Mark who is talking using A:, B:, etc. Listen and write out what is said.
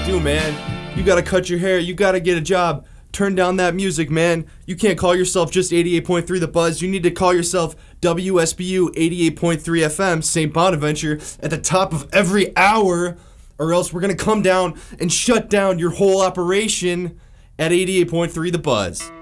A: do, man. You gotta cut your hair. You gotta get a job. Turn down that music, man. You can't call yourself just 88.3 The Buzz. You need to call yourself WSBU 88.3 FM, St. Bonaventure, at the top of every hour, or else we're gonna come down and shut down your whole operation at 88.3 The Buzz.